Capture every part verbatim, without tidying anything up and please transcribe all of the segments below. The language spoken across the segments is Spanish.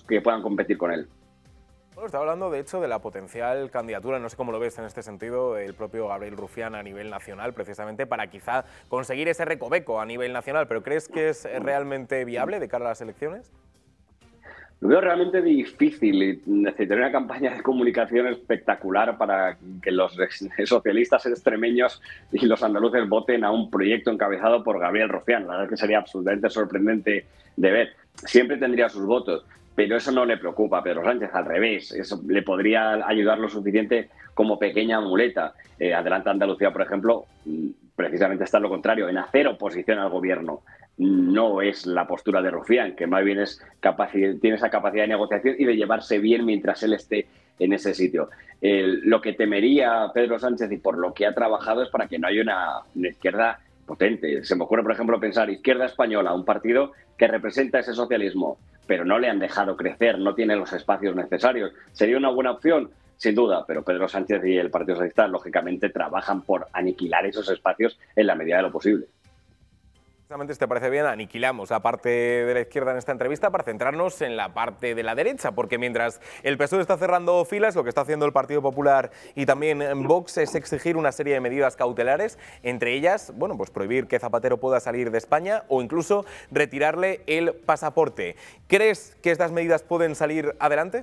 que puedan competir con él. Bueno, estaba hablando, de hecho, de la potencial candidatura, no sé cómo lo ves en este sentido, el propio Gabriel Rufián a nivel nacional, precisamente para quizá conseguir ese recoveco a nivel nacional, pero ¿crees que es realmente viable de cara a las elecciones? Lo veo realmente difícil y necesitaría una campaña de comunicación espectacular para que los socialistas extremeños y los andaluces voten a un proyecto encabezado por Gabriel Rufián. La verdad es que sería absolutamente sorprendente de ver. Siempre tendría sus votos, pero eso no le preocupa a Pedro Sánchez, al revés. Eso le podría ayudar lo suficiente como pequeña muleta. Eh, Adelante Andalucía, por ejemplo, precisamente está lo contrario, en hacer oposición al gobierno. No es la postura de Rufián, que más bien es capacidad, tiene esa capacidad de negociación y de llevarse bien mientras él esté en ese sitio. Eh, lo que temería Pedro Sánchez, y por lo que ha trabajado, es para que no haya una, una izquierda potente. Se me ocurre, por ejemplo, pensar Izquierda Española, un partido que representa ese socialismo, pero no le han dejado crecer, no tiene los espacios necesarios. ¿Sería una buena opción? Sin duda, pero Pedro Sánchez y el Partido Socialista, lógicamente, trabajan por aniquilar esos espacios en la medida de lo posible. Precisamente, si te parece bien, aniquilamos la parte de la izquierda en esta entrevista para centrarnos en la parte de la derecha, porque mientras el P S O E está cerrando filas, lo que está haciendo el Partido Popular y también Vox es exigir una serie de medidas cautelares, entre ellas, bueno, pues prohibir que Zapatero pueda salir de España o incluso retirarle el pasaporte. ¿Crees que estas medidas pueden salir adelante?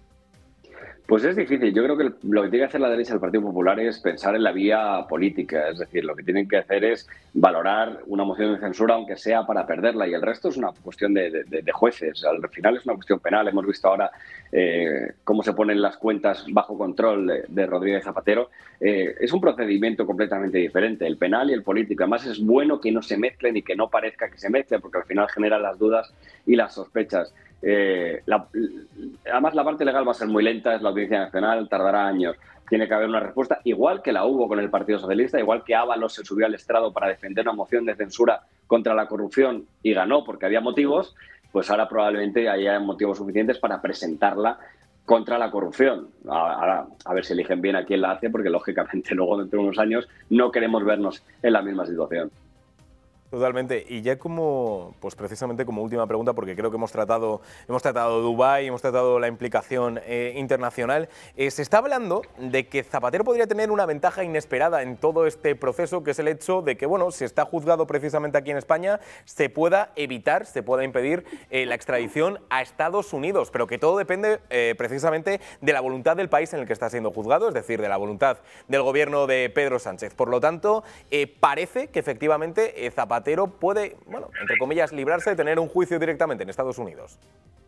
Pues es difícil. Yo creo que lo que tiene que hacer la derecha del Partido Popular es pensar en la vía política. Es decir, lo que tienen que hacer es valorar una moción de censura, aunque sea para perderla, y el resto es una cuestión de, de, de jueces. Al final es una cuestión penal. Hemos visto ahora eh, cómo se ponen las cuentas bajo control de, de Rodríguez Zapatero. Eh, es un procedimiento completamente diferente, el penal y el político. Además, es bueno que no se mezclen y que no parezca que se mezclen, porque al final generan las dudas y las sospechas. Eh, la, además, la parte legal va a ser muy lenta, es la Audiencia Nacional, tardará años. Tiene que haber una respuesta, igual que la hubo con el Partido Socialista, igual que Ábalos se subió al estrado para defender una moción de censura contra la corrupción y ganó porque había motivos, pues ahora probablemente haya motivos suficientes para presentarla contra la corrupción. Ahora, a ver si eligen bien a quién la hace, porque lógicamente luego dentro de unos años no queremos vernos en la misma situación. Totalmente. Y ya como, pues precisamente como última pregunta, porque creo que hemos tratado, hemos tratado Dubái, hemos tratado la implicación eh, internacional, eh, se está hablando de que Zapatero podría tener una ventaja inesperada en todo este proceso, que es el hecho de que, bueno, si está juzgado precisamente aquí en España, se pueda evitar, se pueda impedir eh, la extradición a Estados Unidos, pero que todo depende eh, precisamente de la voluntad del país en el que está siendo juzgado, es decir, de la voluntad del gobierno de Pedro Sánchez. Por lo tanto, eh, parece que efectivamente eh, Zapatero Zapatero puede, bueno, entre comillas, librarse de tener un juicio directamente en Estados Unidos.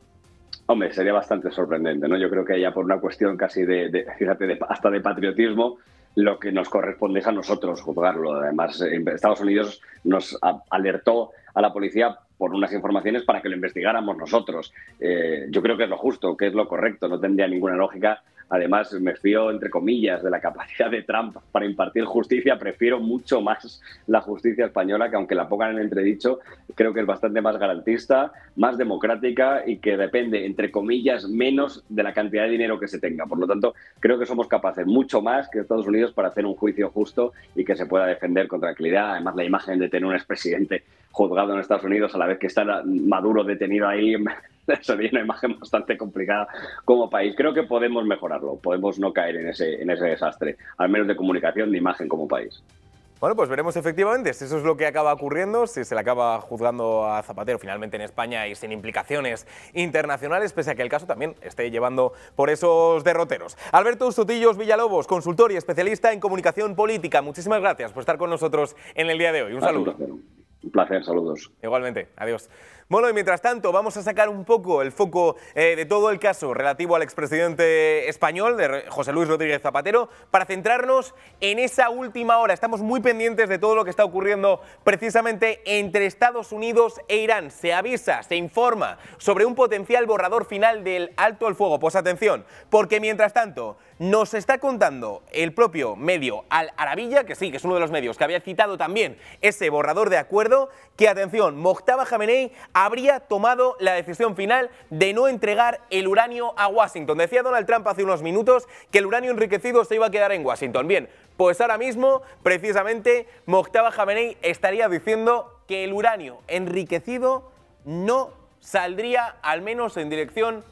Hombre, sería bastante sorprendente, ¿no? Yo creo que ya por una cuestión casi de, de fíjate, de, hasta de patriotismo, lo que nos corresponde es a nosotros juzgarlo. Además, Estados Unidos nos alertó a la policía por unas informaciones para que lo investigáramos nosotros. Eh, yo creo que es lo justo, que es lo correcto, no tendría ninguna lógica. Además, me fío, entre comillas, de la capacidad de Trump para impartir justicia. Prefiero mucho más la justicia española, que aunque la pongan en entredicho, creo que es bastante más garantista, más democrática y que depende, entre comillas, menos de la cantidad de dinero que se tenga. Por lo tanto, creo que somos capaces mucho más que Estados Unidos para hacer un juicio justo y que se pueda defender con tranquilidad. Además, la imagen de tener un expresidente juzgado en Estados Unidos a la vez que está Maduro detenido ahí sería una imagen bastante complicada como país. Creo que podemos mejorarlo, podemos no caer en ese, en ese desastre, al menos de comunicación, de imagen como país. Bueno, pues veremos efectivamente si eso es lo que acaba ocurriendo, si se le acaba juzgando a Zapatero finalmente en España y sin implicaciones internacionales, pese a que el caso también esté llevando por esos derroteros. Alberto Sotillos Villalobos, consultor y especialista en comunicación política. Muchísimas gracias por estar con nosotros en el día de hoy. Un saludo. Un placer, saludos. Igualmente, adiós. Bueno, y mientras tanto vamos a sacar un poco el foco eh, de todo el caso relativo al expresidente español, de José Luis Rodríguez Zapatero, para centrarnos en esa última hora. Estamos muy pendientes de todo lo que está ocurriendo precisamente entre Estados Unidos e Irán. Se avisa, se informa sobre un potencial borrador final del alto el fuego. Pues atención, porque mientras tanto nos está contando el propio medio Al Arabiya, que sí, que es uno de los medios que había citado también ese borrador de acuerdo, que atención, Mojtaba Jamenei habría tomado la decisión final de no entregar el uranio a Washington. Decía Donald Trump hace unos minutos que el uranio enriquecido se iba a quedar en Washington. Bien, pues ahora mismo, precisamente, Mojtaba Jamenei estaría diciendo que el uranio enriquecido no saldría, al menos en dirección